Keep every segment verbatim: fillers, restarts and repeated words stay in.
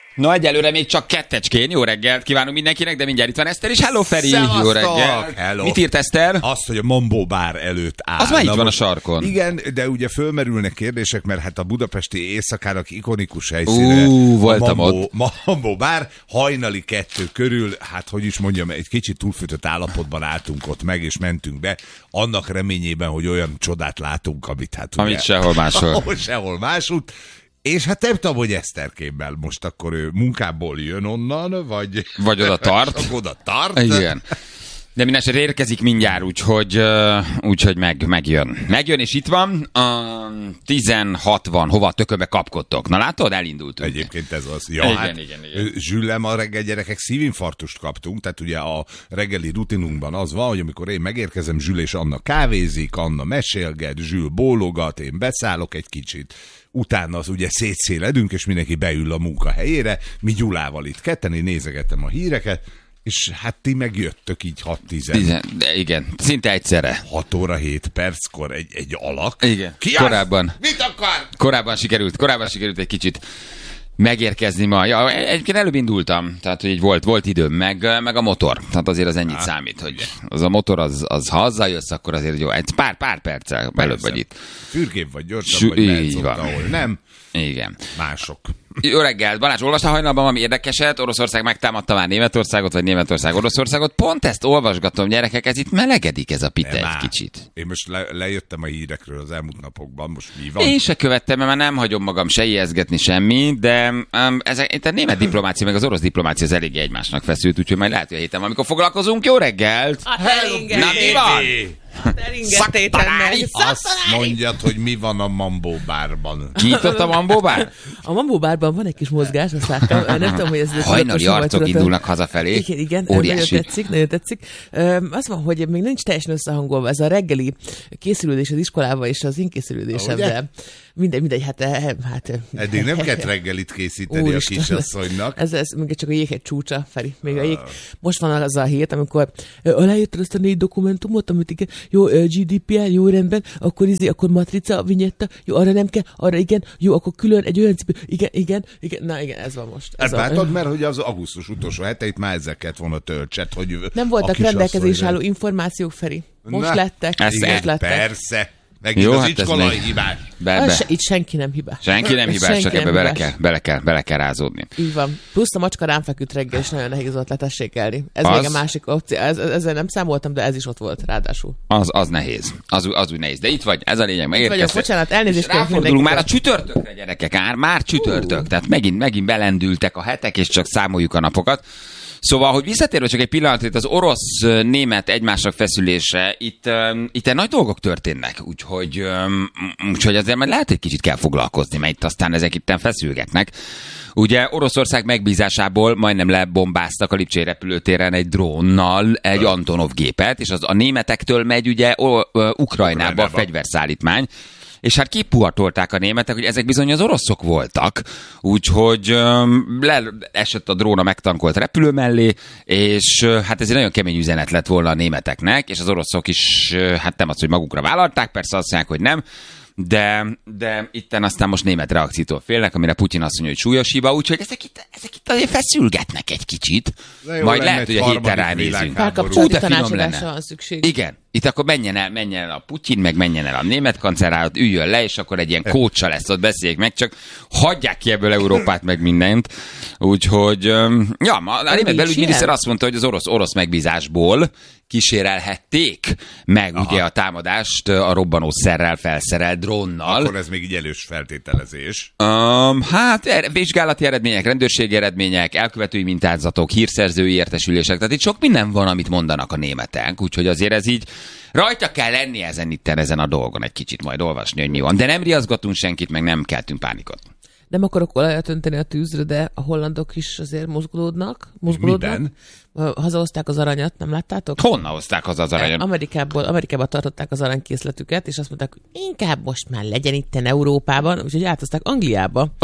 Na, egyelőre még csak kettecskén. Jó reggelt kívánunk mindenkinek, de mindjárt itt van Eszter is. Hello, Feri! Szevasztok! Jó reggelt! Hello. Mit írt Eszter? Azt, hogy a Mambo Bar előtt áll. Az már itt Na van most, a sarkon. Igen, de ugye fölmerülnek kérdések, mert hát a budapesti éjszakának ikonikus helyszíne. Ú, voltam Mambo, ott. Mambo Bar, hajnali kettő körül, hát hogy is mondjam, egy kicsit túlfűtött állapotban álltunk ott meg, és mentünk be, annak reményében, hogy olyan csodát látunk, amit hát ugye... Amit sehol máshol. Ahol sehol másút. És hát nem tudom, hogy Eszterkémmel most akkor ő munkából jön onnan, vagy... Vagy oda tart. oda tart. Igen. De mindenesetre érkezik mindjárt, úgyhogy, uh, úgyhogy meg, megjön. Megjön, és itt van. Uh, tizenhat van, hova tököbe kapkodtok. Na látod, elindultunk. Egyébként ez az. Ja, igen, hát, igen, igen. Zsüllem, a reggel gyerekek szívinfarktust kaptunk, tehát ugye a reggeli rutinunkban az van, hogy amikor én megérkezem, Zsül és Anna kávézik, Anna mesélget, Zsül bólogat, én beszállok egy kicsit. Utána az ugye szétszéledünk, és mindenki beül a munkahelyére. Mi Gyulával itt ketten, én nézegettem a híreket, és hát ti megjöttök így hat tizen. Igen, szinte egyszerre. hat óra hét perckor egy, egy alak. Igen, Ki korábban. Az? Mit akar? Korábban sikerült, korábban sikerült egy kicsit megérkezni ma. Ja, egyébként előbb indultam, tehát hogy volt, volt időm, meg, meg a motor. Tehát azért az ennyit Há. számít, hogy az a motor, az, az ha azzal jössz, akkor azért jó. Egy pár, pár perccel előbb vagy itt. Fürgébb vagy, gyorsabb Sü- vagy, mehetsz ahol nem. Igen. Mások. Jó reggelt, Balázs, olvastál hajnalban valami érdekeset? Oroszország megtámadta már Németországot, vagy Németország Oroszországot? Pont ezt olvasgatom, gyerekek, ez itt melegedik ez a pite egy kicsit. Én most le, lejöttem a hírekről az elmúlt napokban, most mi van? Én se követtem, mert nem hagyom magam se ijeszgetni semmi, de um, ezek, itt a német diplomácia, meg az orosz diplomácia az eléggé egymásnak feszült, úgyhogy majd lehet, hogy a héten, amikor foglalkozunk. Jó reggelt! A teringet. Na, mi van? Azt mondjad, hogy mi van a Mambo Bárban. Kinyitott a Mambo Bár? A Mambo Bárban van egy kis mozgás, azt láttam. Nem tudom, hogy ez... Hajnali arcok indulnak hazafelé. Igen, igen. Óriási. Nagyon tetszik, nagyon tetszik. Az van, hogy még nincs teljesen összehangolva ez a reggeli készülődés az iskolával és az én készülődésemben. Mindegy, mindegy, hát... hát Eddig nem kellett reggelit készíteni a kisasszonynak. Ez, ez még csak a jéghegy csúcsa, Feri. Még a jég. Most van az a hét, amikor aláírtad azt a négy dokumentumot, amit igen, jó, gé dé pé er, jó rendben, akkor izé, akkor matrica, vinyetta, jó, arra nem kell, arra igen, jó, akkor külön egy olyan cipő, igen, igen, igen, na igen, ez van most. Ez hát látod, mert hogy az augusztus utolsó heteit már ezzel kellett volna töltset, hogy nem voltak rendelkezés álló információk, Feri. Most na, lettek. Ez most lettek. Persze. Megint jó, az hát iskolai még... hibás. Be, be. Se, itt senki nem hibás. Senki nem hibás, senki csak nem ebbe bele hibás. kell, bele, kell, bele kell rázódni. Így van. Plusz a macska rám feküdt reggel, és nagyon nehéz volt letessékelni. Ez az... még a másik opció. Ez, ezzel nem számoltam, de ez is ott volt ráadásul. Az, az nehéz. Az, az úgy nehéz. De itt vagy, ez a lényeg. Megérkeztek. Bocsánat, elnézést kérek mindenkitől. Már a csütörtökre, gyerekek, már, már csütörtök. Uh. Tehát megint, megint belendültek a hetek, és csak számoljuk a napokat. Szóval, hogy visszatérve csak egy pillanat, itt az orosz-német egymásra feszülése, itt, um, itt nagy dolgok történnek, úgyhogy, um, úgyhogy azért majd lehet, hogy kicsit kell foglalkozni, mert itt aztán ezek itten feszülgetnek. Ugye Oroszország megbízásából majdnem lebombáztak a Lipcsei repülőtéren egy drónnal egy Antonov gépet, és az a németektől megy ugye o, o, Ukrajnába a fegyverszállítmány. És hát kipuhatolták a németek, hogy ezek bizony az oroszok voltak, úgyhogy um, leesett a drón a megtankolt repülő mellé, és uh, hát ez egy nagyon kemény üzenet lett volna a németeknek, és az oroszok is, uh, hát nem az, hogy magukra vállalták, persze azt mondják, hogy nem, de, de itten aztán most német reakciótól félnek, amire Putyin azt mondja, hogy súlyos hiba, úgyhogy ezek itt, ezek itt azért feszülgetnek egy kicsit. Majd lehet, hogy a héten ránézünk. Párkapcsolati tanácsadásra van szükség. Igen. Itt akkor menjen el, menjen el a Putyin, meg menjen el a német kancellár, üljön le, és akkor egy ilyen kócsa lesz, ott beszéljék meg, csak hagyják ki ebből Európát, meg mindent. Úgyhogy, ja, a német belügyminiszter azt mondta, hogy az orosz, orosz megbízásból kísérelhették meg Aha. ugye a támadást a robbanószerrel felszerelt drónnal. Akkor ez még így elős feltételezés. Um, hát er, vizsgálati eredmények, rendőrségi eredmények, elkövetői mintázatok, hírszerzői értesülések, tehát itt sok minden van, amit mondanak a németek, úgyhogy azért ez így rajta kell lenni ezen itten, ezen a dolgon egy kicsit majd olvasni, hogy mi van. De nem riaszgatunk senkit, meg nem keltünk pánikot. Nem akarok olajat önteni a tűzre, de a hollandok is azért mozgolódnak. mozgolódnak. Miben? Hazahozták az aranyat, nem láttátok? Honnan hozták haza az aranyat? Amerikából, Amerikában tartották az aranykészletüket, és azt mondták, hogy inkább most már legyen itten Európában, úgyhogy áthozták Angliába. Oh.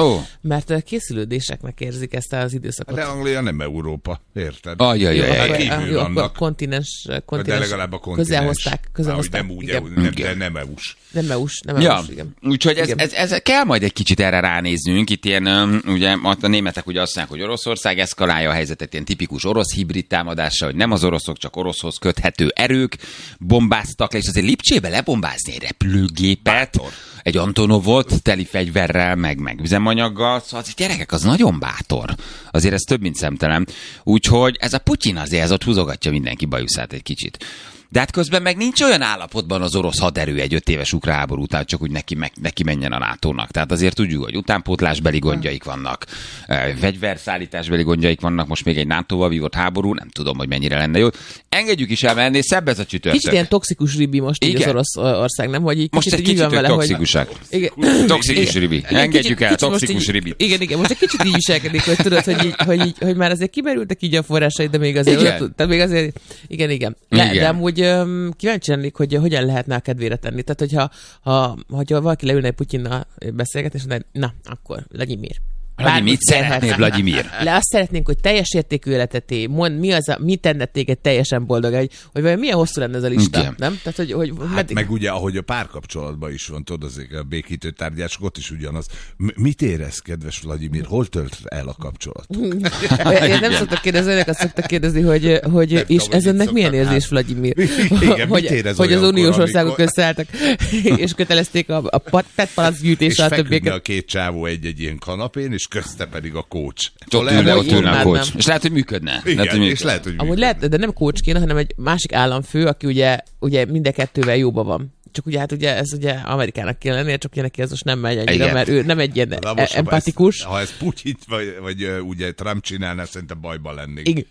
Mert a készülődéseknek érzik ezt az időszakot. De Anglia nem Európa, érted? Ajajajaj. Jó, akkor, jó, akkor kontinens, kontinens de legalább a kontinens. közel hozták. Közel Már, hozták. nem úgy, Igen. nem, de nem é u-s. Nem é u-s, nem é Ja, u-s, igen. úgyhogy ez, Igen. ez, ez, kell majd egy kicsit erre ránéznünk. Itt ilyen, öm, ugye a németek ugye azt mondják, hogy Oroszország eszkalálja a helyzetet ilyen tipikus orosz hibrid támadással, hogy nem az oroszok, csak oroszhoz köthető erők bombáztak le, és azért Lipcsébe lebombázni egy repülőgépet, Bátor. egy Antonovot teli fegyverrel, meg, meg üzemanyaggal, szóval az gyerekek, az nagyon bátor. Azért ez több, mint szemtelen. Úgyhogy ez a Putyin azért ez ott húzogatja mindenki bajuszát egy kicsit. De hát közben meg nincs olyan állapotban az orosz haderő egy öt éves ukrán háború után, csak úgy neki, meg, neki menjen a nátónak. Tehát azért tudjuk, hogy utánpótlásbeli gondjaik vannak, fegyverszállításbeli gondjaik vannak, most még egy nátóval vívott háború, nem tudom, hogy mennyire lenne jó. Engedjük is el menni, szebb ez a csütörtök. Kicsit ilyen toxikus ribi most így az orosz ország, nem? Hogy így most egy így kicsit van vele, toxikusak. Hogy... Toxikus ribi. Igen, Engedjük kicsit- el, kicsit most toxikus így- ribi. Igen, igen, most egy kicsit így viselkedik, hogy tudod, hogy, így, hogy, így, hogy már azért kimerültek így a forrásai, de még azért, Igen. oda tud- tehát még azért, igen, igen. De, Igen. de amúgy um, kíváncsi lennék, hogy hogyan lehetne a kedvére tenni. Tehát, hogyha ha, hogyha valaki leülne egy Putyinnal beszélgetni, és mondaná, na, akkor Vladimir. Vladimir, mit szeretnél, Vladimir? Le azt szeretnénk, hogy teljes értékű életet élj. Mond, mi az a, mi tenne téged teljesen boldog, hogy, hogy vajon milyen hosszú lenne ez a lista, Igen. nem? Tehát, hogy, hogy Hát meddig... meg ugye, ahogy a párkapcsolatban is van, tudod, azért a békítő tárgyások, ott is ugyanaz. M- mit érez, kedves Vladimir? Hol tölt el a kapcsolat? Én nem szoktak kérdezni, önök azt szoktak kérdezni, hogy, hogy Nem és tudom, ez hogy önnek itt milyen szoktak érzés, át. Vladimir? Igen, hogy, mit érez hogy az olyankor, uniós országok amikor- összeálltak, és kötelezték a, a pat- petpalac És gyűjtésre a feküdne többieket. a két csávó egy-egy ilyen kanapén, és közte pedig a coach. Ott ülne, ott ülne a imádnám. coach. És lehet, hogy működne. Igen, Lehet, hogy és működne. lehet, hogy Amúgy működik. lehet, de nem coach kéne, hanem egy másik államfő, aki ugye, ugye mind a kettővel jóban van. Csak ugye, hát ugye ez ugye Amerikának kéne lennie, csak ugye neki ez most nem megy ennyire, Igen. mert ő nem egy ilyen Na most, ha empatikus. Ez, ha ez Putyin vagy, vagy ö, ugye Trump csinálná, szerintem bajban lennék. Igen.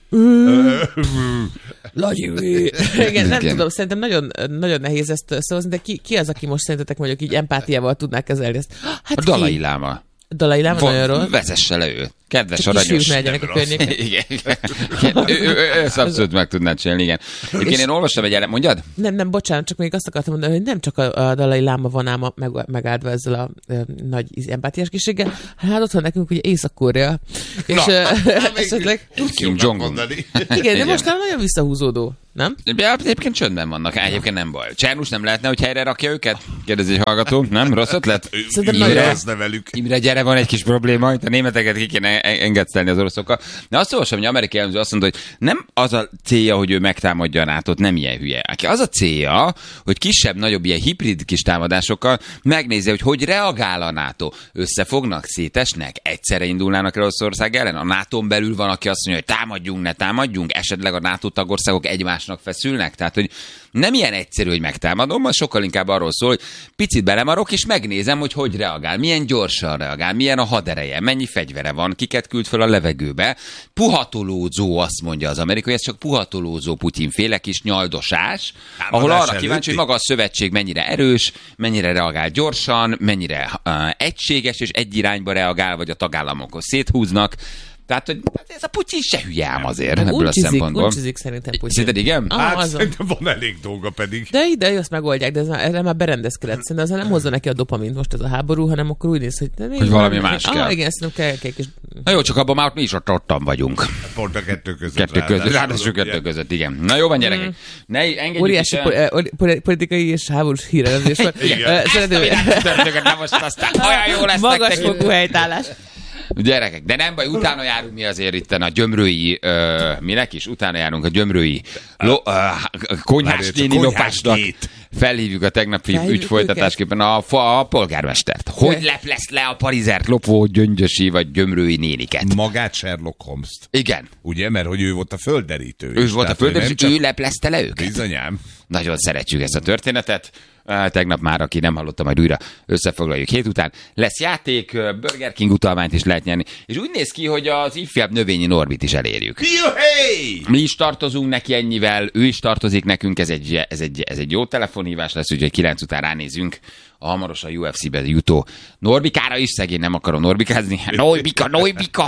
Vladimir. Igen, nem Igen. tudom, szerintem nagyon, nagyon nehéz ezt szózni, de ki, ki az, aki most szerintetek mondjuk így empátiával tudná kezelni ezt? Hát A ki? Dalai Láma. Dalai Láma nagyon rossz. Vezesse le ő. Kedves, Csak aranyos. kisfiúk ne legyenek a nem rossz. környéken. Igen, igen. igen. Ő, ő, ő, ő ezt abszolút meg tudná csinálni, igen. Egyébként én olvastam egy ele... Mondjad? Nem, nem, bocsánat, csak még azt akartam mondani, hogy nem csak a, a Dalai Láma van ám a- meg, megáldva ezzel a ö, nagy íz- empátiás készséggel, hát ott van nekünk ugye Észak-Korea. És Na, ö, hát még esetleg... Kim Jong-un. mondani. Igen, de Igen. most már nagyon visszahúzódó, nem? Ja, egyébként csöndben vannak, egyébként nem baj. Csernus nem lehetne, hogy helyre rakja őket? Kérdezi egy hallgató, nem? Rossz ötlet? Szerintem Imre, nagyon- az ne velük. Imre, gyere, van egy kis probléma, itt a németeket ki kéne en- engedsztelni az oroszokkal. De azt olvasom, hogy amerikai elemző azt mondta, hogy nem az a célja, hogy ő megtámadja a nátót, nem ilyen hülye. Az a célja, hogy kisebb-nagyobb ilyen hibrid kis támadásokkal megnézi, hogy hogy reagál a NATO. Összefognak, szétesnek, egyszerre indulnának el Oroszország ellen. A nátón belül van, aki azt mondja, hogy támadjunk, ne támadjunk, esetleg a NATO tagországok egymásnak feszülnek. Tehát, hogy nem ilyen egyszerű, hogy megtámadom, az sokkal inkább arról szól, hogy picit belemarok, és megnézem, hogy hogy reagál, milyen gyorsan reagál, milyen a hadereje, mennyi fegyvere van, kiket küld fel a levegőbe. Puhatolózó, azt mondja az amerikai, ez csak puhatolózó Putyin-féle kis nyaldosás, ahol arra előtti. kíváncsi, hogy maga a szövetség mennyire erős, mennyire reagál gyorsan, mennyire uh, egységes és egy irányba reagál, vagy a tagállamokhoz széthúznak. Tehát, hogy ez a Putyin se hülye ám azért ebből a Uncsizik, szempontból. uncsizik szerintem Putyin. Szerinted igen? Ah, Hát azon. szerintem van elég dolga pedig. De ide azt megoldják, de ez már, erre már berendezkedett. Szerintem ezzel nem hozza neki a dopamint most ez a háború, hanem akkor úgy néz, hogy... De még Hogy van- valami más kell. Ah, igen, szerintem kell, kell kis... Na jó, csak abban már ott mi is ott ottan vagyunk. Pont a kettő között. Kettő között, ráadásul, ráadásul kettő ugye. között, igen. Na jó van, gyerekek. Ne engedjük Óriási is po- el. eh, poli- politikai és háborús hírelezés van. Igen. Eh, Szeretném, Történeteket, nem most aztán olyan jó lesz magas nektek. fokú helytállás. Gyerekek, de nem baj, utána járunk mi azért itt a gyömrői, ö, minek is? Utána járunk a gyömrői lo, ö, konyhás Várj, csak néni konyhás lopásnak. gét. Felhívjuk a tegnapi Felhívjuk ügy folytatásképpen a, fa- a polgármestert. Hogy Ö. leplesz le a parizert lopó gyöngyösi vagy gyömrői néniket? Magát Sherlock Holmes-t. Igen. Ugye, mert hogy ő volt a földerítő. Ő is, volt a tehát, hogy földön, és nem csak- ő leplezte le őket. Bizonyám. Nagyon szeretjük ezt a történetet. Uh, Tegnap már, aki nem hallotta, majd újra összefoglaljuk hét után. Lesz játék, uh, Burger King utalványt is lehet nyerni. És úgy néz ki, hogy az ifjabb növényi Norbit is elérjük. Juhé! Mi is tartozunk neki ennyivel, ő is tartozik nekünk, ez egy, ez egy, ez egy jó telefonhívás lesz, úgyhogy kilenc után ránézünk a hamarosan U F C-be jutó Norbikára is, szegény nem akarom norbikázni. Norbika, Norbika!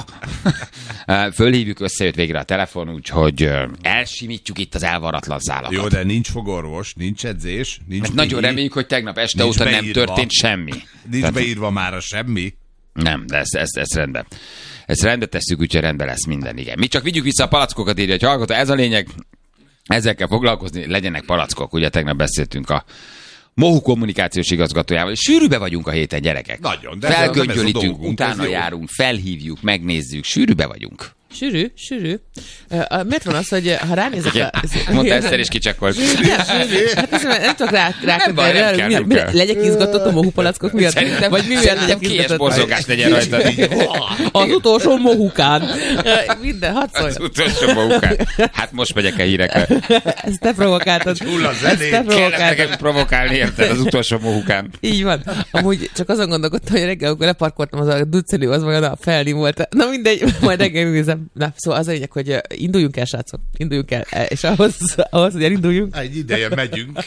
Fölhívjuk, összejött végre a telefon, úgyhogy ö, elsimítjuk itt az elvaratlan szálakat. Jó, de nincs fogorvos, nincs edzés, nincs Mert nagyon pihi, reméljük, hogy tegnap este Nincs óta nem beírva. történt semmi. nincs Tehát- beírva már a semmi. Nem, de ezt, ezt, ezt rendben. Ezt rendbe tesszük, úgyhogy rendben lesz minden, igen. Mi csak vigyük vissza a palackokat, írja, hogy hallgató, ez a lényeg, ezzel kell foglalkozni, legyenek palackok. Ugye tegnap beszéltünk a Mohu kommunikációs igazgatójával, és sűrűbe vagyunk a héten, gyerekek. Nagyon, de felgöngyölítünk, utána járunk, felhívjuk, megnézzük, sűrűbe vagyunk. Sűrű, sűrű. Uh, miért van az, hogy ha ránézek Igen. a... Mondta Eszter, és kicsekkolt. Hát ez nem csak rá, rá Nem baj, nem kell, nem kell. Legyek izgatott a mohú palackok miatt? Szerintem, vagy mi miatt szerintem legyek kies izgatott? borzongás legyen rajta. Az utolsó mohukán. Uh, Minden, hadd szólj. Az utolsó mohukán. Hát most megyek el hírekre. Ezt te provokáltad. Hull a Ezt zenét. te Kellett provokáltad. nekem provokálni, érted? Az utolsó mohukán. Így van. Amúgy csak azon gondolkodtam, hogy reggel, amikor leparkoltam, az a ducelő, az majd a felni volt. Na mindegy, majd reggel nézem. Na, szóval az a lényeg, hogy induljunk el, srácok. Induljunk el. És ahhoz, ahhoz hogy elinduljunk, Egy ideje megyünk.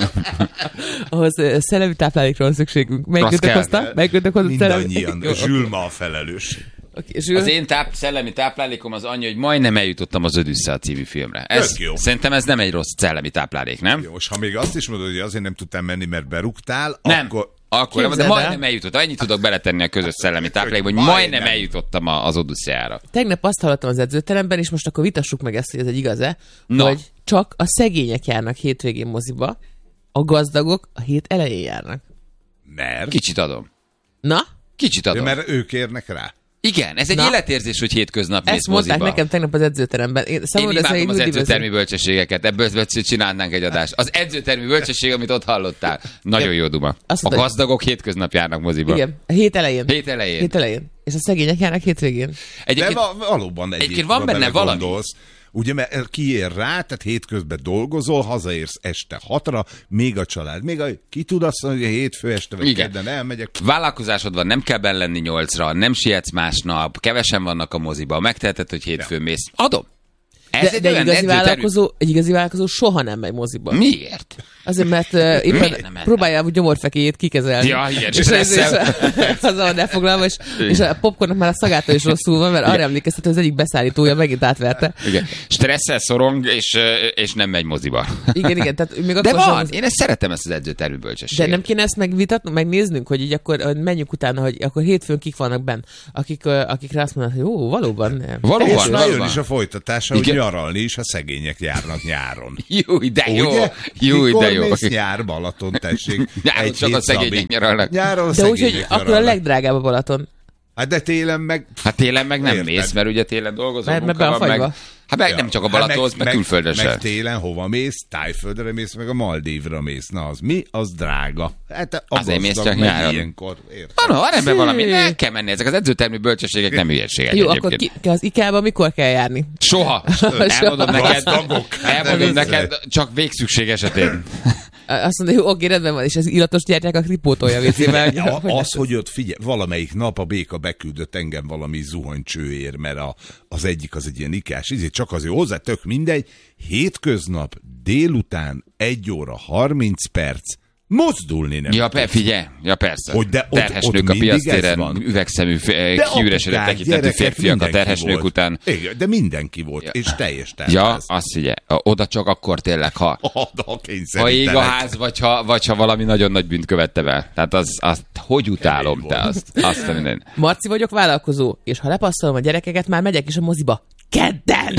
ahhoz szellemi táplálékra van szükségünk. Az Melyik kell. hozta? Melyik hozta szellemi? Mindannyian. Jó, Zsül ma a felelős. oké, Zsül. Az én táp, szellemi táplálékom az annyi, hogy majdnem eljutottam az Odüsszea című filmre. Ez, Tök jó. szerintem ez nem egy rossz szellemi táplálék, nem? Jó, és ha még azt is mondod, hogy azért nem tudtam menni, mert berúgtál, Nem. akkor... Akkor nem, de Képzeld el. majdnem eljutottam. Annyit tudok beletenni a közös szellemi táplálékba, hogy Majdnem. majdnem eljutottam a- az Odüsszeára. Tegnap azt hallottam az edzőteremben, és most akkor vitassuk meg ezt, hogy ez egy igaz-e, Na. hogy csak a szegények járnak hétvégén moziba, a gazdagok a hét elején járnak. Mert... Kicsit adom. Na? Kicsit De adom. mert ők érnek rá. Igen, ez egy Na. életérzés, hogy hétköznap mész Ezt mondták moziba. nekem tegnap az edzőteremben. Én, Én számomra ez egy imádom az üdvözlő- edzőtermi bölcsességeket, ebből csinálnánk egy adást. Az edzőtermi bölcsesség, amit ott hallottál. Nagyon jó duma. Azt A mondta, gazdagok hétköznap járnak moziba. Igen, a hét elején. Hét elején. Hét elején. És a szegények járnak hétvégén. De Egyébként va- valóban egyébként, egyébként van benne valami. Gondolsz, ugye, mert kiér rá, tehát hétközben dolgozol, hazaérsz este hatra, még a család, még a, ki tud azt mondani, hogy a hétfő este vagy Igen. kedden elmegyek. vállalkozásod van, nem kell benn lenni nyolcra, nem sietsz másnap, kevesen vannak a moziba, megteheted, hogy hétfőn mész. Adom. Ez De, egy de olyan igazi edzőtermi... vállalkozó, egy igazi vállalkozó soha nem megy moziba. Miért? Azért, mert uh, Miért éppen nem menne? próbálja a gyomorfekéjét kikezelni. Ja, igen, és ez- stresszel. és azzal van elfoglalva, és, és a popcornnak már a szagától is rosszul van, mert arra emlékeztet, hogy az egyik beszállítója megint átverte. Igen. Stresszel, szorong, és, és nem megy moziba. Igen, igen, tehát még De akkor sem van, az- én ezt szeretem, ezt az edzőtermi bölcsességet. De nem kéne ezt megvitatnunk, megnéznünk, hogy így akkor hogy menjünk utána, hogy akkor hétfőn kik vannak benn, akik, ö, akikre azt mondanak, hogy jó, valóban nem. Valóban, És na valóban. jön is a folytatása, hogy Igen. nyaralni is a szegények járnak nyáron. Jó, de jó. Ugye? Jó, Mikor de jó. mész nyár Balaton, tessék. Nyáron Egy csak a hét szegények Szabi. nyaralnak. Nyáron a De úgy, szegények hogy akkor a nyaralnak. legdrágább a Balaton. Hát de télen meg... Hát télen meg nem Érted. mész, mert ugye télen dolgozol, Mert- mert munka be a van, meg... fagyba. Hát meg Ja. nem csak a Hát Balatonhoz, meg, meg külföldre meg sem. télen hova mész? Tájföldre mész, meg a Maldívra mész. Na az mi? Az drága. Hát a Azért mész gazdag csak meg nyáron. ilyenkor. Érted? Van, van ebben valami, ne kell menni. Ezek az edzőtermi bölcsességek nem hülyességek Jó, egyébként. akkor ki, az IKEA-ba mikor kell járni? Soha. Elmondom neked, Gazdagok. elmondom Hát, neked, csak végszükség esetén. Azt mondja, jó, oké, rendben van, és ez illatos gyertyák a kripótolja vécével. Ja, az, hogy ott figyelj, valamelyik nap a béka beküldött engem valami zuhanycsőért, mert a, az egyik az egy ilyen ikás, ezért csak azért hozzá tök mindegy, hétköznap délután egy óra harminc perc mozdulni nem Ja, tudsz. per, figyelj, ja persze. Hogy de ott- terhes ott nők a mindig ez piactéren, van. üvegszemű, De kiüresedett apukák, tekintetű gyerekek, férfiak a mindenki terhes nők volt. után. Igen, de mindenki volt, ja. És teljes terhes. Ja, azt figyelj, oda csak akkor tényleg, ha, Ha, ha ha ég a kényszerítenek. ház, vagy ha, vagy ha valami nagyon nagy bűnt követte be. Tehát az, azt hogy utálom, Kemény te volt. azt, azt a minden. Marci vagyok vállalkozó, és ha lepasszolom a gyerekeket, már megyek is a moziba. Kedden!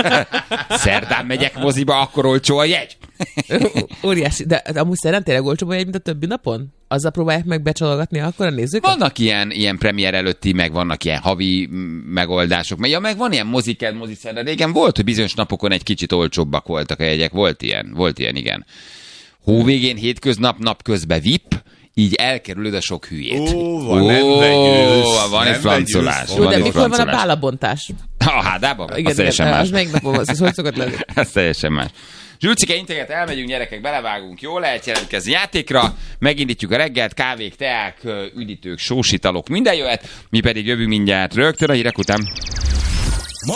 Szerdán megyek moziba, akkor olcsó a jegy. Óriási, de amúgy szerintem tényleg olcsóbb a jegy, mint a többi napon? Azzal próbálják meg becsalogatni akkor a nézőket? Vannak ilyen, ilyen premier előtti, meg vannak ilyen havi mm, megoldások. Meg, ja, meg van ilyen moziked, moziszerre. Régen volt, hogy bizonyos napokon egy kicsit olcsóbbak voltak a jegyek. Volt ilyen, volt ilyen, igen. Hóvégén, hétköznap, napközben vé i pé, így elkerülöd a sok hülyét. Ó, van, nem vegyülsz, van egy nem flancolás. vegyülsz. Jó, Van de egy mikor van a flancolás. bálabontás? A hádában? Igen, Az teljesen igen, más. az melyik napon van, ez hogy szokott lenni? Ez teljesen más. Zsülcike integet, elmegyünk gyerekek, belevágunk, jól lehet jelentkezni játékra, megindítjuk a reggelt, kávék, teák, üdítők, sósitalok, minden jöhet, mi pedig jövünk mindjárt rögtön a hírek után.